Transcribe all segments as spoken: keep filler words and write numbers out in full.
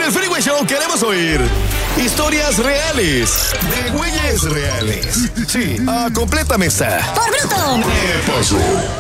el Freeway Show queremos oír historias reales de güeyes reales. Sí, a completa mesa. ¡Por bruto! ¿Qué pasó?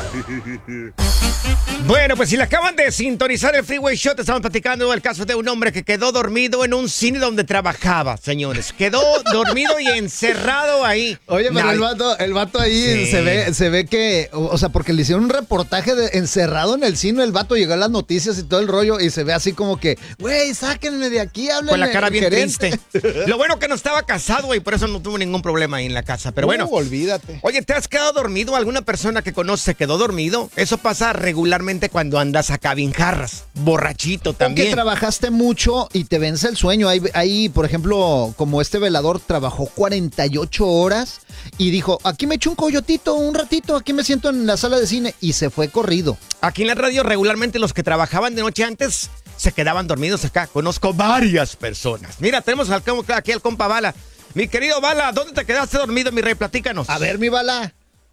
Bueno, pues si le acaban de sintonizar el Freeway Show, te estamos platicando el caso de un hombre que quedó dormido en un cine donde trabajaba, señores. Quedó dormido y encerrado ahí. Oye, pero Nadie- el vato, el vato ahí Sí. se ve, se ve que, o o sea, porque le hicieron un reportaje de, encerrado en el cine, el vato llegó a las noticias y todo el rollo y se ve así como que, güey, sáquenme de aquí, háblenme. Con la cara el bien gerente". triste. Lo bueno que no estaba casado y por eso no tuvo ningún problema ahí en la casa. Pero bueno, Uh, olvídate. oye, ¿te has quedado dormido? ¿Alguna persona que conoce se quedó dormido? Eso pasa regularmente cuando andas acá bien jarras, borrachito O que también. trabajaste mucho y te vence el sueño. Ahí, ahí, por ejemplo, como este velador trabajó cuarenta y ocho horas y dijo, aquí me echo un coyotito un ratito, aquí me siento en la sala de cine y se fue corrido. Aquí en la radio regularmente los que trabajaban de noche antes se quedaban dormidos acá. Conozco varias personas. Mira, tenemos al, aquí al compa Bala. Mi querido Bala, ¿dónde te quedaste dormido, mi rey? Platícanos. A ver, mi bala.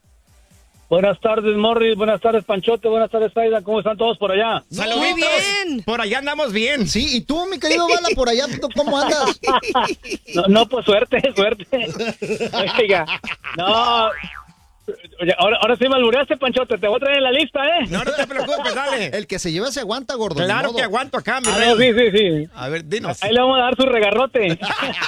Buenas tardes, Morris. Buenas tardes, Panchote. Buenas tardes, Aida. ¿Cómo están todos por allá? Saluditos. Muy bien. Por allá andamos bien. Sí, y tú, mi querido Bala, por allá, ¿tú ¿cómo andas? No, no pues suerte, suerte. Oiga, no. Oye, ahora, ahora sí me albureaste, Panchote. Te voy a traer en la lista, ¿eh? No, no te preocupes, dale. El que se lleva se aguanta, gordo. ni Claro modo. que aguanto acá, mi Ah, rey. no, sí, sí, sí. A ver, dinos. Ahí le vamos a dar su regarrote.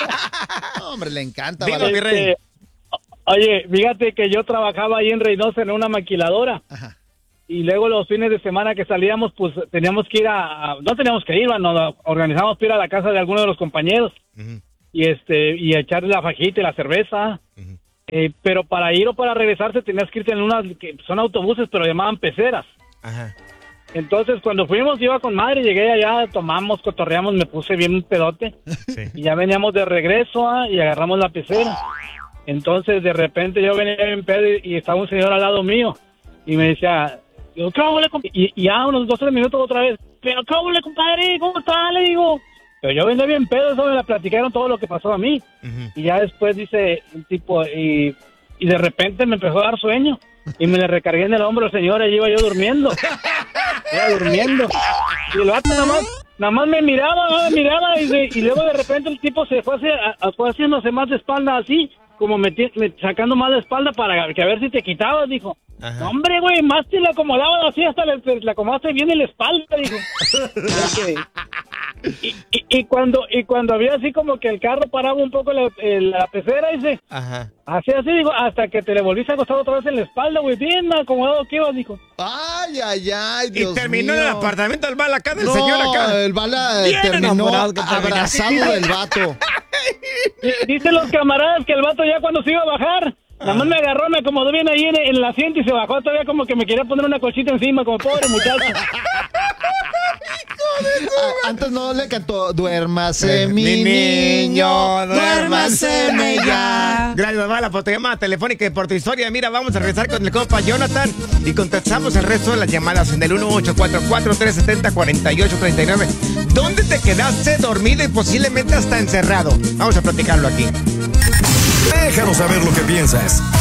No, hombre, le encanta, Dinos, Bala. mi rey. Este, oye, fíjate que yo trabajaba ahí en Reynosa en una maquiladora. Ajá. Y luego los fines de semana que salíamos, pues teníamos que ir a... a- no teníamos que ir, nos organizábamos para ir a la casa de alguno de los compañeros. Ujú, Y este y a echarle la fajita y la cerveza. ujú. Eh, pero para ir o para regresarse tenías que irte en unas que son autobuses, pero llamaban peceras. Ajá. Entonces, cuando fuimos, iba con madre, llegué allá, tomamos, cotorreamos, me puse bien un pedote. Sí. Y ya veníamos de regreso ah, y agarramos la pecera. Entonces, de repente yo venía bien pedo y, y estaba un señor al lado mío. Y me decía, digo, ¿qué hubo, compadre? Y, y ya unos dos, tres minutos otra vez. ¿Pero qué hubo, compadre? ¿Cómo está? Le digo. Pero yo venía bien pedo, eso me la platicaron todo lo que pasó a mí. Ujú. Y ya después dice un tipo, y, y de repente me empezó a dar sueño. Y me le recargué en el hombro al señor y iba yo durmiendo. Iba durmiendo. Y el vato nada más, nada más me miraba, ¿no? me miraba. Y, de- y luego de repente el tipo se fue, hacia- a- fue haciéndose más de espalda así, como meti- me- sacando más de espalda para que a ver si te quitabas, dijo. Ajá. No, hombre, güey, más te le acomodabas así hasta le, le acomodaste bien en la espalda, dijo. Y, y, y cuando y cuando había así como que el carro paraba un poco la, eh, la pecera, dice, Ajá. así, así, digo, hasta que te le volviste a acostar otra vez en la espalda, güey, bien acomodado que ibas, dijo. Ay, ay, ay, Y Dios terminó mío. en el apartamento del Bala acá del No, señor acá. el Bala eh, Bien terminó enamorado que termina. abrazado del vato. Y- Dicen los camaradas que el vato ya cuando se iba a bajar, nada más me agarró, me acomodó bien ahí en, en el asiento y se bajó todavía como que me quería poner una colchita encima, como pobre muchacho. Ah, antes no le cantó, duérmase Eh, mi, mi niño, niño, duérmaseme ya. Gracias, Bala, por tu llamada telefónica y por tu historia. Mira, vamos a regresar con el compa Jonathan y contestamos el resto de las llamadas en el uno ocho cuatro cuatro, tres siete cero, cuatro ocho tres nueve. ¿Dónde te quedaste dormido y posiblemente hasta encerrado? Vamos a platicarlo aquí. Déjanos saber lo que piensas.